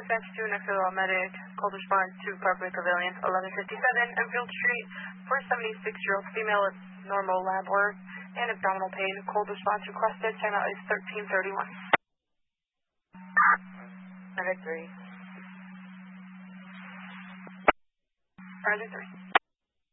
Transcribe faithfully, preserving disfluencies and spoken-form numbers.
dispatch to Nextdoor Medic, cold response to Parkway Pavilion, eleven fifty-seven Enfield Street, for a seventy-six-year-old female with normal lab work and abdominal pain. Cold response requested. Timeout is thirteen thirty-one. Medic three. Roger three.